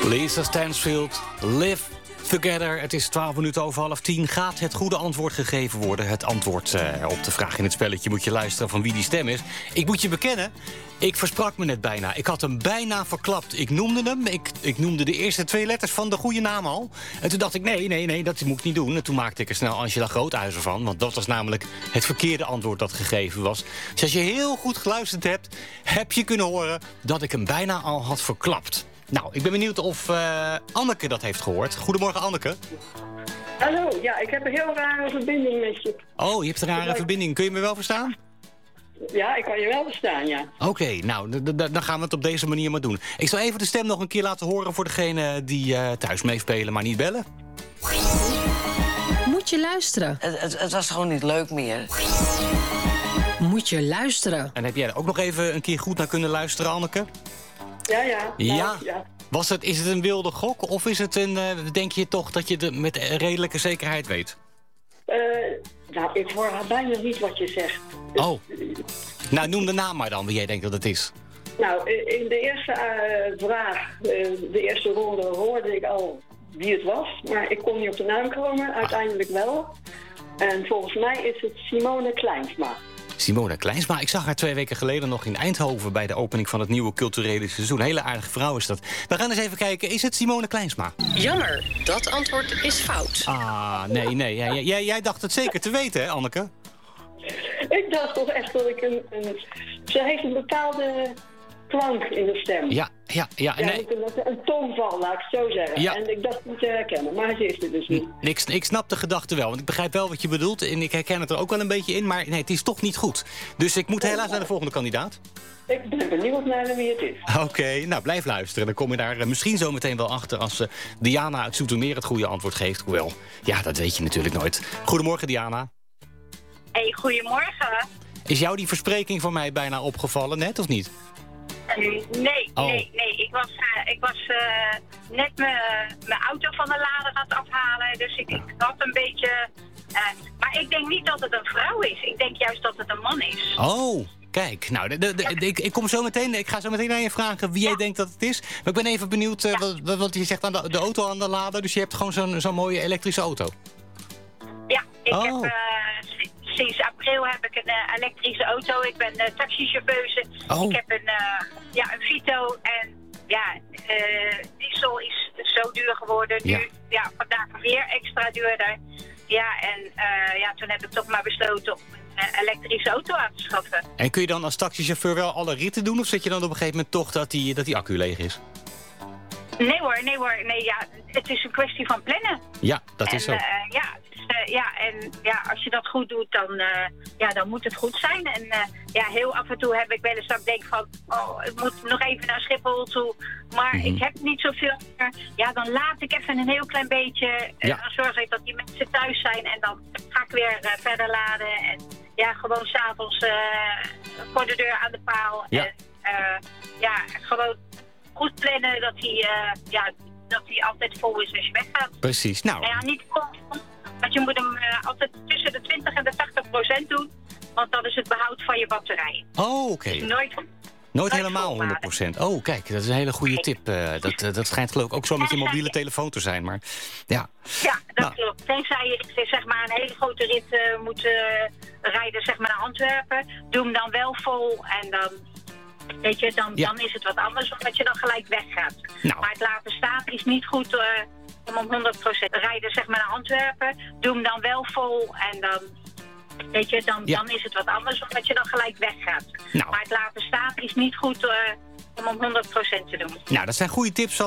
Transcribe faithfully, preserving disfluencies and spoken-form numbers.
Lisa Stansfield, Live Together. Het is twaalf minuten over half tien. Gaat het goede antwoord gegeven worden? Het antwoord uh, op de vraag in het spelletje moet je luisteren van wie die stem is. Ik moet je bekennen, ik versprak me net bijna. Ik had hem bijna verklapt. Ik noemde hem, ik, ik noemde de eerste twee letters van de goede naam al. En toen dacht ik, nee, nee, nee, dat moet ik niet doen. En toen maakte ik er snel Angela Groothuizen van. Want dat was namelijk het verkeerde antwoord dat gegeven was. Dus als je heel goed geluisterd hebt, heb je kunnen horen dat ik hem bijna al had verklapt. Nou, ik ben benieuwd of uh, Anneke dat heeft gehoord. Goedemorgen, Anneke. Hallo, ja, ik heb een heel rare verbinding met je. Oh, je hebt een rare ik... verbinding. Kun je me wel verstaan? Ja, ik kan je wel verstaan, ja. Oké, okay, nou, dan gaan we het op deze manier maar doen. Ik zal even de stem nog een keer laten horen voor degene die uh, thuis meespelen, maar niet bellen. Moet je luisteren. Het, het, het was gewoon niet leuk meer. Moet je luisteren. En heb jij er ook nog even een keer goed naar kunnen luisteren, Anneke? Ja, ja. Ja? Nou, ja. Was het, is het een wilde gok of is het een, uh, denk je toch dat je het met redelijke zekerheid weet? Uh, nou, ik hoor bijna niet wat je zegt. Dus, oh. Nou, noem de naam maar dan, wie jij denkt dat het is. Nou, in de eerste uh, vraag, uh, de eerste ronde, hoorde ik al wie het was. Maar ik kon niet op de naam komen, uiteindelijk wel. En volgens mij is het Simone Kleinsma. Simone Kleinsma, ik zag haar twee weken geleden nog in Eindhoven bij de opening van het nieuwe culturele seizoen. Een hele aardige vrouw is dat. We gaan eens even kijken, is het Simone Kleinsma? Jammer, dat antwoord is fout. Ah, nee, nee. Jij, jij, jij dacht het zeker te weten, hè, Anneke? Ik dacht toch echt dat ik een... een ze heeft een bepaalde klank in de stem. Ja, ja, ja. ja nee. een, een toonval, laat ik het zo zeggen. Ja. En ik dacht niet te herkennen, maar ze is het dus niet. Ik, ik snap de gedachte wel, want ik begrijp wel wat je bedoelt. En ik herken het er ook wel een beetje in, maar nee, het is toch niet goed. Dus ik moet helaas naar de volgende kandidaat. Ik ben benieuwd naar wie het is. Oké, okay, nou blijf luisteren. Dan kom je daar misschien zo meteen wel achter als uh, Diana uit Zoetermeer het goede antwoord geeft. Hoewel, ja, dat weet je natuurlijk nooit. Goedemorgen, Diana. Hey, goedemorgen. Is jou die verspreking van mij bijna opgevallen, net of niet? Uh, nee, oh. nee, nee. Ik was, uh, ik was uh, net mijn auto van de lader aan het afhalen. Dus ik, ik had een beetje... Uh, maar ik denk niet dat het een vrouw is. Ik denk juist dat het een man is. Oh, kijk. Nou, de, de, de, ja. ik, ik, kom zo meteen, ik ga zo meteen aan je vragen wie ja. jij denkt dat het is. Maar ik ben even benieuwd, uh, ja. wat, wat je zegt aan de, de auto aan de lader. Dus je hebt gewoon zo'n zo'n mooie elektrische auto. Ja, ik oh. heb... Uh, Sinds april heb ik een uh, elektrische auto. Ik ben uh, taxichauffeuse. Oh. Ik heb een, uh, ja, een Vito. En ja, uh, diesel is zo duur geworden. Nu, ja. ja, vandaag weer extra duurder. Ja, en uh, ja, toen heb ik toch maar besloten om een uh, elektrische auto aan te schaffen. En kun je dan als taxichauffeur wel alle ritten doen? Of zit je dan op een gegeven moment toch dat die, dat die accu leeg is? Nee hoor, nee hoor. Nee, ja, het is een kwestie van plannen. Ja, dat en, is zo. Uh, ja, Uh, ja, en ja, als je dat goed doet, dan, uh, ja, dan moet het goed zijn. En uh, ja, heel af en toe heb ik wel eens dat ik denk van... oh, ik moet nog even naar Schiphol toe. Maar mm-hmm. ik heb niet zoveel meer. Ja, dan laat ik even een heel klein beetje. Uh, ja. Dan zorg ik dat die mensen thuis zijn. En dan ga ik weer uh, verder laden. En ja, gewoon s'avonds uh, voor de deur aan de paal. Ja. En uh, ja, gewoon goed plannen dat hij uh, ja, dat hij altijd vol is als je weggaat. Precies, nou... Ja, niet vol. Want je moet hem uh, altijd tussen de twintig en de tachtig procent doen. Want dat is het behoud van je batterij. Oh, oké. Okay. Dus nooit, nooit, nooit helemaal honderd procent. Oh, kijk, dat is een hele goede tip. Uh, dat, uh, dat schijnt geloof ik ook zo met je mobiele telefoon te zijn. Maar ja, ja dat nou. klopt. Tenzij je zeg maar, een hele grote rit uh, moet uh, rijden zeg maar, naar Antwerpen. Doe hem dan wel vol en dan... Weet je, dan, ja. dan is het wat anders, omdat je dan gelijk weggaat. Nou. Maar het laten staan is niet goed uh, om om honderd procent rijden zeg maar, naar Antwerpen. Doe hem dan wel vol en dan, weet je, dan, ja. dan is het wat anders, omdat je dan gelijk weggaat. Nou. Maar het laten staan is niet goed uh, om om honderd procent te doen. Nou, dat zijn goede tips.